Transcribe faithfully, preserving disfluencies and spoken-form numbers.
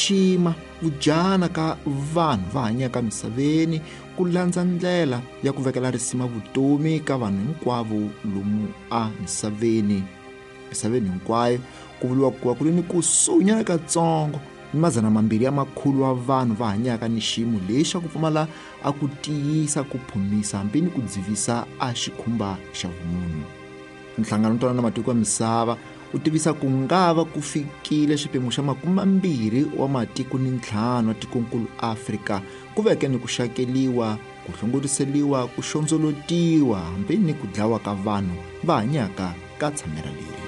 xixima vujana ka vanhu va hanyaka misaveni, ku landza ndlela ya ku vekela risima vutomi ka vanhu hinkwavo lomu a misaveni misaveni hinkwayo. Ku vuliwa ku va ku ri ni kusunyana katsongo ni madzana mambirhi ya makhulu wa vanhu va hanyaka ni xiyimo lexi xa ku pfumala a ku tiyisa ku phomisa hambi ni ku dzivisa a xikhumba xa vumunhu. Nhlangano wo twanana na matiko ya misava u tivisa ku nga va ku fikile xiphemu xa makumembirhi wa matiko ni ntlhanu wa tikonkulu Afrika ku veke ni ku xakeliwa, ku hlongoriseliwa, ku xondzolotiwa hambi ni ku dlawa ka vanhu va hanyaka ka tshamera leri.